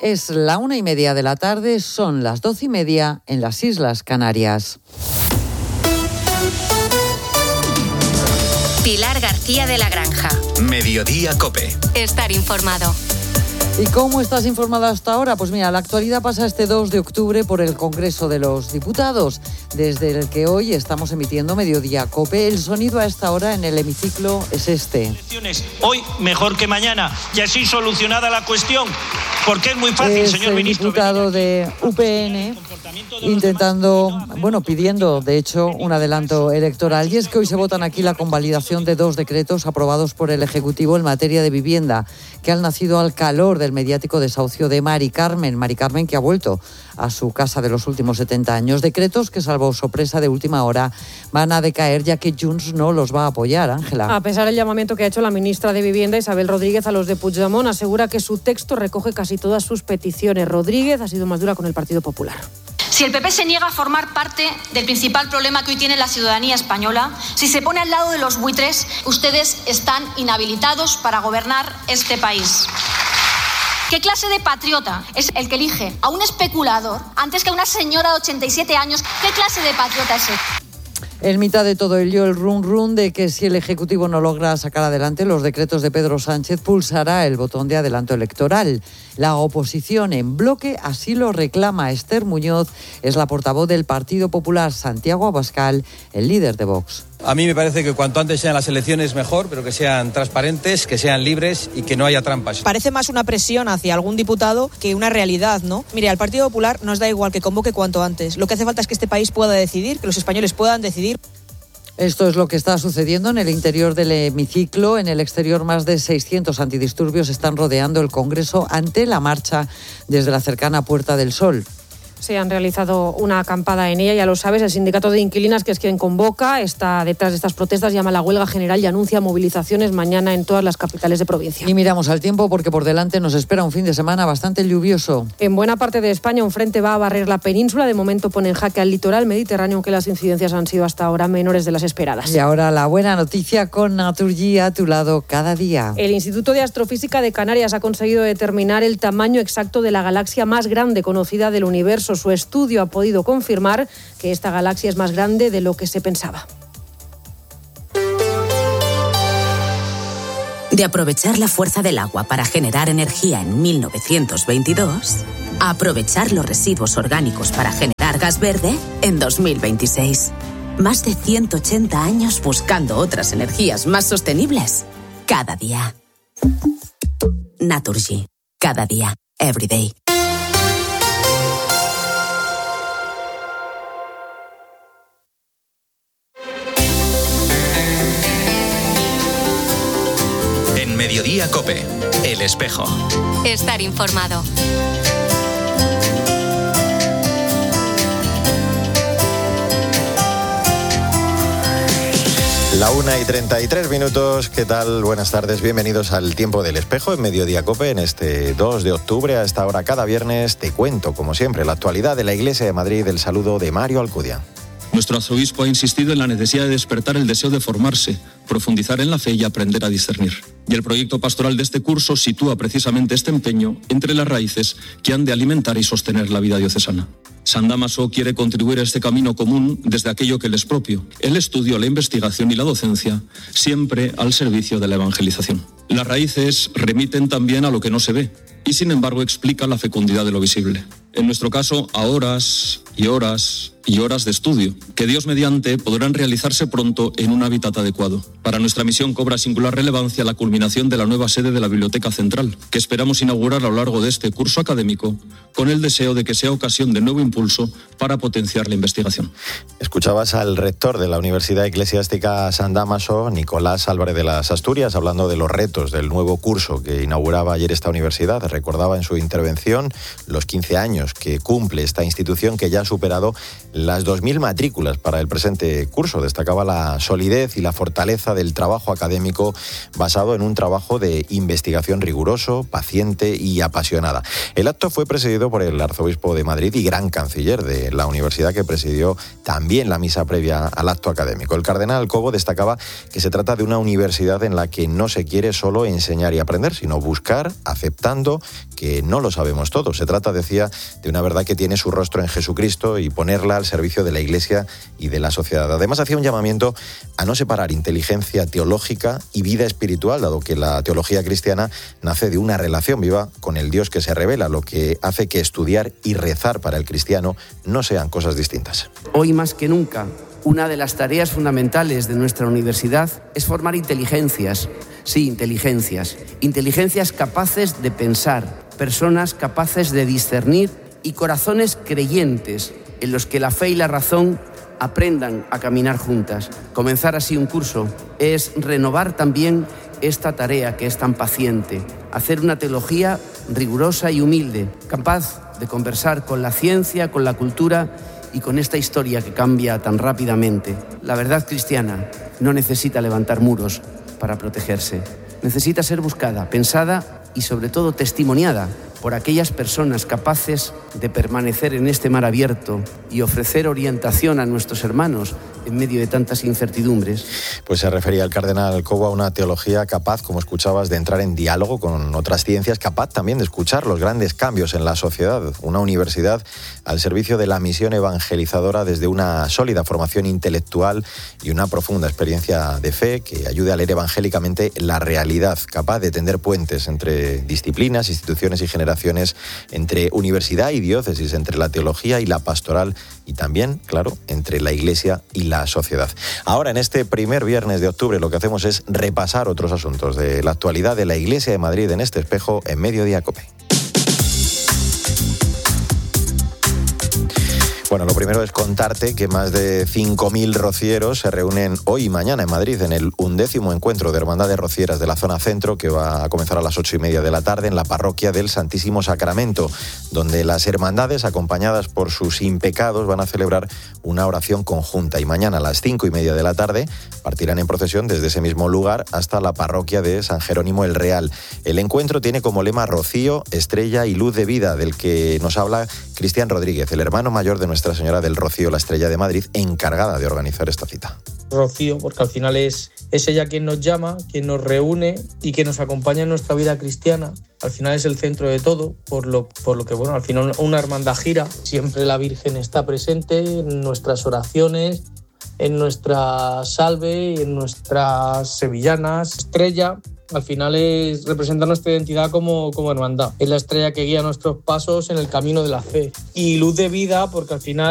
Es la 1:30 de la tarde, son las 12:30 en las Islas Canarias. Pilar García de la Granja. Mediodía COPE. Estar informado. ¿Y cómo estás informado hasta ahora? Pues mira, la actualidad pasa este 2 de octubre por el Congreso de los Diputados, desde el que hoy estamos emitiendo Mediodía COPE. El sonido a esta hora en el hemiciclo es este. Hoy mejor que mañana, y así solucionada la cuestión, porque es muy fácil, señor ministro. El diputado de UPN pidiendo, de hecho, un adelanto electoral. Y es que hoy se votan aquí la convalidación de 2 decretos aprobados por el Ejecutivo en materia de vivienda, que han nacido al calor del mediático desahucio de Mari Carmen, que ha vuelto a su casa de los últimos 70 años. Decretos que, salvo sorpresa de última hora, van a decaer, ya que Junts no los va a apoyar. Ángela. A pesar del llamamiento que ha hecho la ministra de Vivienda, Isabel Rodríguez, a los de Puigdemont, asegura que su texto recoge casi todas sus peticiones. Rodríguez ha sido más dura con el Partido Popular. Si el PP se niega a formar parte del principal problema que hoy tiene la ciudadanía española, si se pone al lado de los buitres, ustedes están inhabilitados para gobernar este país. ¿Qué clase de patriota es el que elige a un especulador antes que a una señora de 87 años? ¿Qué clase de patriota es él? En mitad de todo ello, el run de que si el Ejecutivo no logra sacar adelante los decretos de Pedro Sánchez, pulsará el botón de adelanto electoral. La oposición en bloque así lo reclama. Esther Muñoz es la portavoz del Partido Popular. Santiago Abascal, el líder de Vox. A mí me parece que cuanto antes sean las elecciones mejor, pero que sean transparentes, que sean libres y que no haya trampas. Parece más una presión hacia algún diputado que una realidad, ¿no? Mire, al Partido Popular nos da igual que convoque cuanto antes. Lo que hace falta es que este país pueda decidir, que los españoles puedan decidir. Esto es lo que está sucediendo en el interior del hemiciclo. En el exterior, más de 600 antidisturbios están rodeando el Congreso ante la marcha desde la cercana Puerta del Sol. Se han realizado una acampada en ella, ya lo sabes, el sindicato de inquilinas, que es quien convoca, está detrás de estas protestas, llama a la huelga general y anuncia movilizaciones mañana en todas las capitales de provincia. Y miramos al tiempo porque por delante nos espera un fin de semana bastante lluvioso. En buena parte de España un frente va a barrer la península, de momento pone en jaque al litoral mediterráneo, aunque las incidencias han sido hasta ahora menores de las esperadas. Y ahora la buena noticia con Naturgy a tu lado cada día. El Instituto de Astrofísica de Canarias ha conseguido determinar el tamaño exacto de la galaxia más grande conocida del universo. Su estudio ha podido confirmar que esta galaxia es más grande de lo que se pensaba. De aprovechar la fuerza del agua para generar energía en 1922, a aprovechar los residuos orgánicos para generar gas verde en 2026. Más de 180 años buscando otras energías más sostenibles cada día. Naturgy. Cada día. Every day. Mediodía COPE, El Espejo. Estar informado. La 1:33, ¿qué tal? Buenas tardes, bienvenidos al Tiempo del Espejo en Mediodía COPE en este 2 de octubre. A esta hora cada viernes te cuento, como siempre, la actualidad de la Iglesia de Madrid. El saludo de Mario Alcudia. Nuestro arzobispo ha insistido en la necesidad de despertar el deseo de formarse, profundizar en la fe y aprender a discernir. Y el proyecto pastoral de este curso sitúa precisamente este empeño entre las raíces que han de alimentar y sostener la vida diocesana. San Dámaso quiere contribuir a este camino común desde aquello que le es propio, el estudio, la investigación y la docencia, siempre al servicio de la evangelización. Las raíces remiten también a lo que no se ve y, sin embargo, explican la fecundidad de lo visible. En nuestro caso, a horas y horas y horas de estudio, que Dios mediante podrán realizarse pronto en un hábitat adecuado. Para nuestra misión cobra singular relevancia la culminación de la nueva sede de la Biblioteca Central, que esperamos inaugurar a lo largo de este curso académico, con el deseo de que sea ocasión de nuevo impulso para potenciar la investigación. Escuchabas al rector de la Universidad Eclesiástica San Dámaso, Nicolás Álvarez de las Asturias, hablando de los retos del nuevo curso que inauguraba ayer esta universidad. Recordaba en su intervención los 15 años que cumple esta institución, que ya ha superado las 2.000 matrículas para el presente curso. Destacaba la solidez y la fortaleza del trabajo académico basado en un trabajo de investigación riguroso, paciente y apasionada. El acto fue presidido por el arzobispo de Madrid y gran canciller de la universidad, que presidió también la misa previa al acto académico. El cardenal Cobo destacaba que se trata de una universidad en la que no se quiere solo enseñar y aprender, sino buscar, aceptando que que no lo sabemos todo. Se trata, decía, de una verdad que tiene su rostro en Jesucristo y ponerla al servicio de la Iglesia y de la sociedad. Además, hacía un llamamiento a no separar inteligencia teológica y vida espiritual, dado que la teología cristiana nace de una relación viva con el Dios que se revela, lo que hace que estudiar y rezar para el cristiano no sean cosas distintas. Hoy más que nunca, una de las tareas fundamentales de nuestra universidad es formar inteligencias. Sí, inteligencias capaces de pensar, personas capaces de discernir y corazones creyentes en los que la fe y la razón aprendan a caminar juntas. Comenzar así un curso es renovar también esta tarea que es tan paciente, hacer una teología rigurosa y humilde, capaz de conversar con la ciencia, con la cultura y con esta historia que cambia tan rápidamente. La verdad cristiana no necesita levantar muros para protegerse. Necesita ser buscada, pensada y sobre todo testimoniada por aquellas personas capaces de permanecer en este mar abierto y ofrecer orientación a nuestros hermanos en medio de tantas incertidumbres. Pues se refería el cardenal Cobo a una teología capaz, como escuchabas, de entrar en diálogo con otras ciencias, capaz también de escuchar los grandes cambios en la sociedad. Una universidad al servicio de la misión evangelizadora desde una sólida formación intelectual y una profunda experiencia de fe que ayude a leer evangélicamente la realidad, capaz de tender puentes entre disciplinas, instituciones y generaciones, entre universidad y diócesis, entre la teología y la pastoral y también, claro, entre la Iglesia y la sociedad. Ahora, en este primer viernes de octubre, lo que hacemos es repasar otros asuntos de la actualidad de la Iglesia de Madrid en este espejo en Mediodía COPE. Bueno, lo primero es contarte que más de 5.000 rocieros se reúnen hoy y mañana en Madrid en el 11º encuentro de Hermandades Rocieras de la zona centro, que va a comenzar a las 8:30 de la tarde en la parroquia del Santísimo Sacramento, donde las hermandades, acompañadas por sus impecados, van a celebrar una oración conjunta. Y mañana a las 5:30 de la tarde partirán en procesión desde ese mismo lugar hasta la parroquia de San Jerónimo el Real. El encuentro tiene como lema Rocío, Estrella y Luz de Vida, del que nos habla Cristian Rodríguez, el hermano mayor de Nuestra Señora del Rocío, la Estrella de Madrid, encargada de organizar esta cita. Rocío, porque al final es ella quien nos llama, quien nos reúne y que nos acompaña en nuestra vida cristiana. Al final es el centro de todo, por lo que, bueno, al final una hermandad gira. Siempre la Virgen está presente en nuestras oraciones, en nuestra salve y en nuestras sevillanas. Estrella, al final representa nuestra identidad como hermandad. Es la estrella que guía nuestros pasos en el camino de la fe. Y luz de vida, porque al final